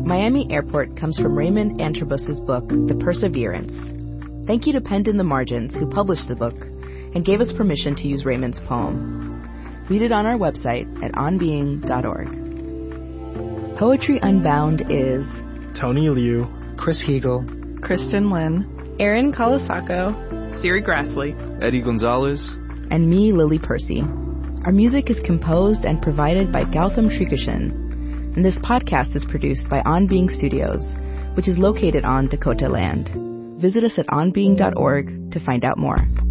Miami Airport comes from Raymond Antrobus's book, The Perseverance. Thank you to Penned in the Margins, who published the book and gave us permission to use Raymond's poem. Read it on our website at onbeing.org. Poetry Unbound is Tony Liu, Chris Heagle, Kristen Lynn, Aaron Kalasako, Siri Grassley, Eddie Gonzalez, and me, Lily Percy. Our music is composed and provided by Gautam Srikishan, and this podcast is produced by On Being Studios, which is located on Dakota land. Visit us at onbeing.org to find out more.